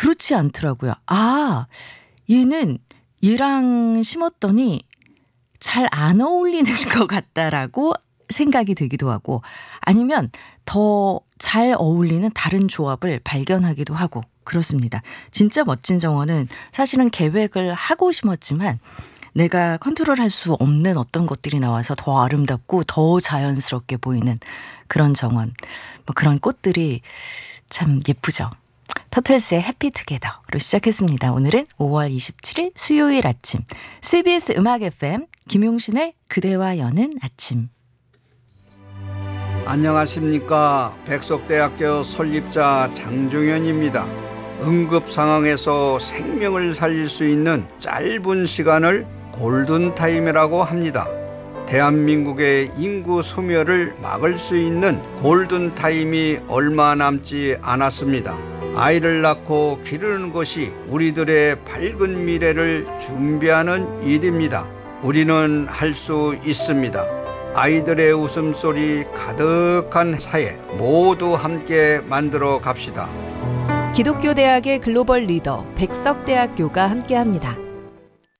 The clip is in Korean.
그렇지 않더라고요. 아, 얘는 얘랑 심었더니 잘 안 어울리는 것 같다라고 생각이 들기도 하고 아니면 더 잘 어울리는 다른 조합을 발견하기도 하고 그렇습니다. 진짜 멋진 정원은 사실은 계획을 하고 심었지만 내가 컨트롤할 수 없는 어떤 것들이 나와서 더 아름답고 더 자연스럽게 보이는 그런 정원, 뭐 그런 꽃들이 참 예쁘죠. 터틀스의 해피투게더로 시작했습니다. 오늘은 5월 27일 수요일 아침 CBS 음악 FM 김용신의 그대와 여는 아침. 안녕하십니까. 백석대학교 설립자 장종현입니다. 응급 상황에서 생명을 살릴 수 있는 짧은 시간을 골든타임이라고 합니다. 대한민국의 인구 소멸을 막을 수 있는 골든타임이 얼마 남지 않았습니다. 아이를 낳고 기르는 것이 우리들의 밝은 미래를 준비하는 일입니다. 우리는 할 수 있습니다. 아이들의 웃음소리 가득한 사회 모두 함께 만들어 갑시다. 기독교 대학의 글로벌 리더 백석대학교가 함께합니다.